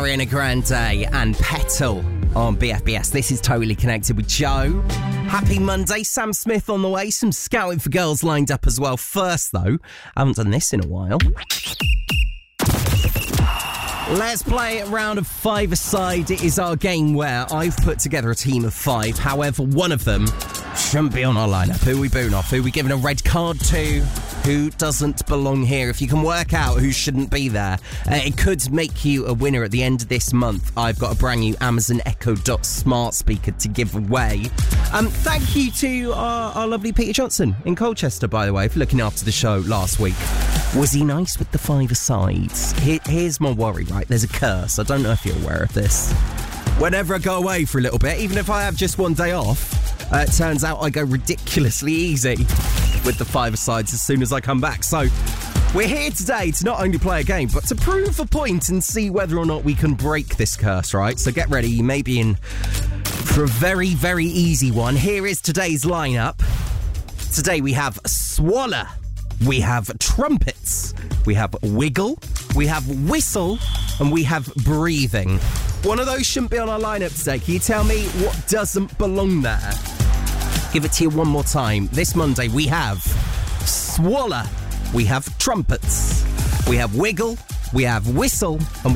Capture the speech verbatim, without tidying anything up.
Ariana Grande and Petal on B F B S. This is Totally Connected with Joe. Happy Monday. Sam Smith on the way. Some Scouting for Girls lined up as well. First, though, I haven't done this in a while. Let's play a round of five-a-side. It is our game where I've put together a team of five. However, one of them shouldn't be on our lineup. Who are we booing off? Who are we giving a red card to? Who doesn't belong here? If you can work out who shouldn't be there, uh, it could make you a winner at the end of this month. I've got a brand new Amazon Echo Dot smart speaker to give away. Um, thank you to our, our lovely Peter Johnson in Colchester, by the way, for looking after the show last week. Was he nice with the five-a-sides? Here, here's my worry, right? There's a curse. I don't know if you're aware of this. Whenever I go away for a little bit, even if I have just one day off, uh, it turns out I go ridiculously easy with the five-a-sides as soon as I come back. So we're here today to not only play a game, but to prove a point and see whether or not we can break this curse, right? So get ready. You may be in for a very, very easy one. Here is today's lineup. Today we have Swallow. We have Trumpets. We have Wiggle. We have Whistle. And we have Breathing. One of those shouldn't be on our lineup today. Can you tell me what doesn't belong there? Give it to you one more time. This Monday we have Swallow. We have Trumpets. We have Wiggle. We have Whistle. And